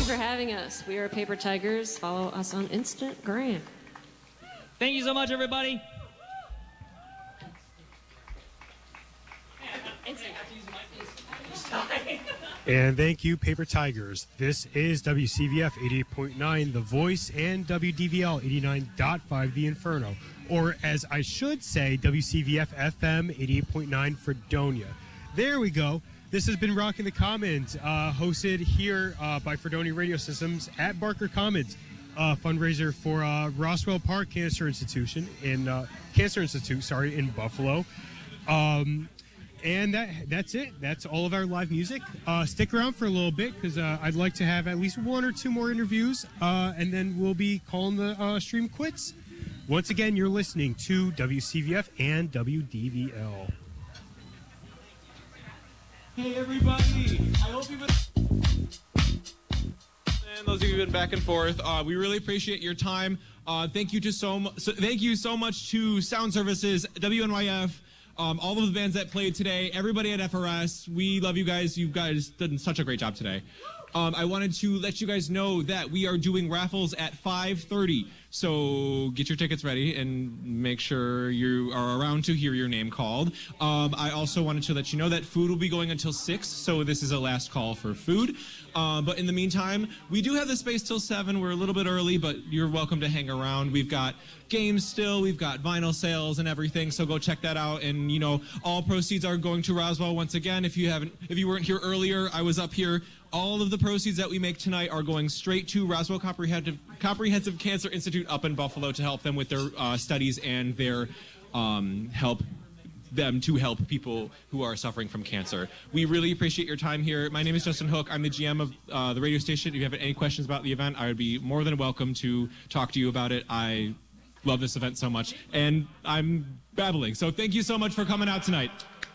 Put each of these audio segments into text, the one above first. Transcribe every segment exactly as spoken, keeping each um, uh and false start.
for having us. We are Paper Tigers. Follow us on Instagram. Thank you so much, everybody. And thank you, Paper Tigers. This is W C V F eighty-eight point nine, The Voice, and W D V L eighty-nine point five, The Inferno. Or, as I should say, W C V F F M eighty-eight point nine, Fredonia. There we go. This has been Rockin' the Commons, uh, hosted here uh, by Fredonia Radio Systems at Barker Commons, uh, fundraiser for uh, Roswell Park Cancer Institution in uh, Cancer Institute, sorry, in Buffalo. Um, and that that's it. That's all of our live music. Uh, stick around for a little bit because uh, I'd like to have at least one or two more interviews, uh, and then we'll be calling the uh, stream quits. Once again, you're listening to W C V F and W D V L. Hey everybody! I hope you've been. And those of you who've been back and forth, uh, we really appreciate your time. Uh, thank you to so, mu- so thank you so much to Sound Services, W N Y F, um, all of the bands that played today, everybody at F R S. We love you guys. You guys done such a great job today. Um, I wanted to let you guys know that we are doing raffles at five thirty. So get your tickets ready and make sure you are around to hear your name called. Um, I also wanted to let you know that food will be going until six, so this is a last call for food. Uh, but in the meantime, we do have the space till seven. We're a little bit early, but you're welcome to hang around. We've got games still. We've got vinyl sales and everything, so go check that out. And, you know, all proceeds are going to Roswell once again. If you haven't, if you weren't here earlier, I was up here. All of the proceeds that we make tonight are going straight to Roswell Comprehensive, Comprehensive Cancer Institute up in Buffalo to help them with their uh, studies and their um, help them to help people who are suffering from cancer. We really appreciate your time here. My name is Justin Hook. I'm the G M of uh, the radio station. If you have any questions about the event, I would be more than welcome to talk to you about it. I love this event so much, and I'm babbling. So thank you so much for coming out tonight.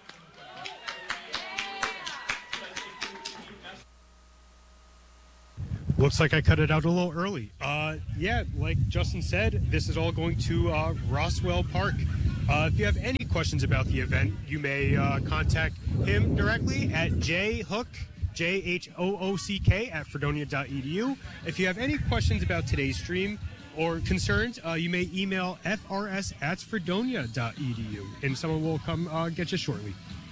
Looks like I cut it out a little early. Uh, yeah, like Justin said, this is all going to uh, Roswell Park. Uh, if you have any questions about the event, you may uh, contact him directly at jhook, J H O O C K, at fredonia dot e d u. If you have any questions about today's stream or concerns, uh, you may email f r s at fredonia dot e d u, and someone will come uh, get you shortly.